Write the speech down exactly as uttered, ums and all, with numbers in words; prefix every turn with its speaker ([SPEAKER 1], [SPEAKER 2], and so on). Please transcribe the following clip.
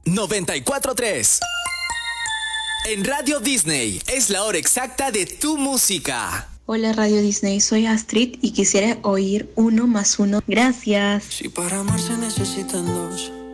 [SPEAKER 1] noventa y cuatro punto tres. En Radio Disney es la hora exacta de tu música.
[SPEAKER 2] Hola Radio Disney, soy Astrid y quisiera oír Uno más Uno. Gracias.
[SPEAKER 3] Si para amar se necesitan dos,